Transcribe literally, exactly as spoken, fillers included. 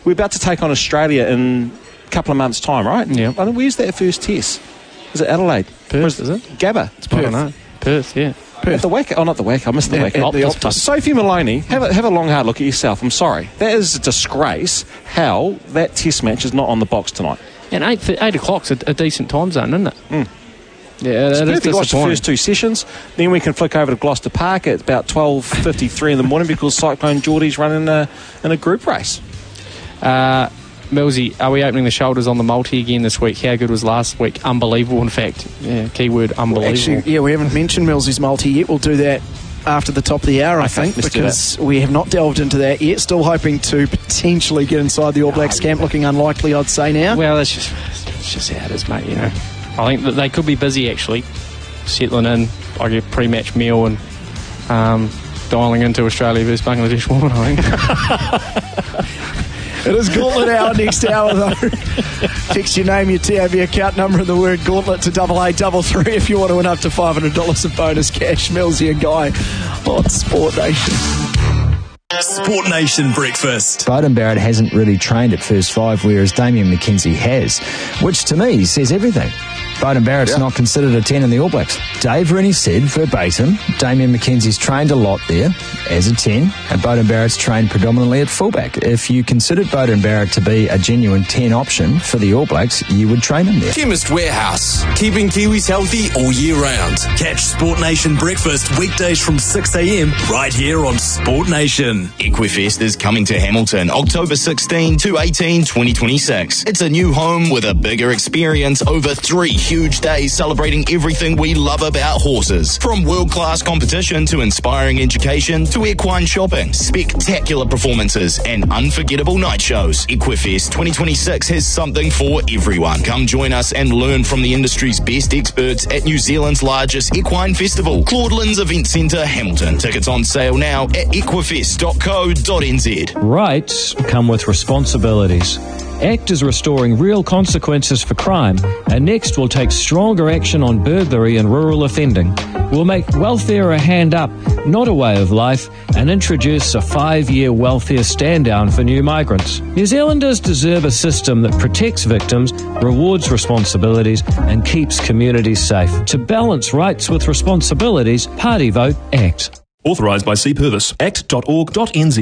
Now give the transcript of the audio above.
we're about to take on Australia in a couple of months' time, right? Yeah. I mean, where's that first test? Is it Adelaide? Perth, is it? Gabba. It's Perth. I don't know. Perth, yeah. At the Wacker. Oh, not the Wacker. I missed the Yeah, Wacker. at the Optus. Sophie Maloney, have a, have a long, hard look at yourself. I'm sorry. That is a disgrace how that test match is not on the box tonight. And eight, eight o'clock's a, a decent time zone, isn't it? Mm. Yeah, It's that is perfect to watch the disappointing. first two sessions. Then we can flick over to Gloucester Park at about twelve fifty-three in the morning because Cyclone Geordie's running a, in a group race. Uh, Millsy, are we opening the shoulders on the multi again this week? How good was last week? Unbelievable, in fact. Yeah, keyword unbelievable. Actually, yeah, we haven't mentioned Millsy's multi yet. We'll do that after the top of the hour, I Okay, think, let's do because we have not delved into that yet. Still hoping to potentially get inside the All Blacks camp. Looking unlikely, I'd say now. Well, that's just, that's just how it is, mate, you know. I think that they could be busy, actually, settling in, like a pre-match meal and um, dialing into Australia versus Bangladesh woman, I think. It is Gauntlet Hour next hour, though. Text your name, your T A B account number, and the word Gauntlet to double eight double three if you want to win up to five hundred dollars of bonus cash. Millsy and Guy on Sport Nation. Sport Nation Breakfast. Beauden Barrett hasn't really trained at first five, whereas Damian McKenzie has, which to me says everything. Beauden Barrett's Yeah. not considered a ten in the All Blacks. Dave Rennie said verbatim, Damian McKenzie's trained a lot there as a ten, and Beauden Barrett's trained predominantly at fullback. If you considered Beauden Barrett to be a genuine ten option for the All Blacks, you would train him there. Chemist Warehouse, keeping Kiwis healthy all year round. Catch Sport Nation Breakfast weekdays from six a.m. right here on Sport Nation. Equifest is coming to Hamilton October sixteenth to eighteenth, twenty twenty-six. It's a new home with a bigger experience over three huge days celebrating everything we love about horses. From world-class competition to inspiring education to equine shopping, spectacular performances and unforgettable night shows. Equifest twenty twenty-six has something for everyone. Come join us and learn from the industry's best experts at New Zealand's largest equine festival, Claudelands Event Centre, Hamilton. Tickets on sale now at equifest dot co dot n z. Rights come with responsibilities. ACT is restoring real consequences for crime, and Next will take stronger action on burglary and rural offending. We'll make welfare a hand up, not a way of life, and introduce a five-year welfare stand-down for new migrants. New Zealanders deserve a system that protects victims, rewards responsibilities, and keeps communities safe. To balance rights with responsibilities, party vote ACT. Authorised by C Purvis. act dot org dot n z.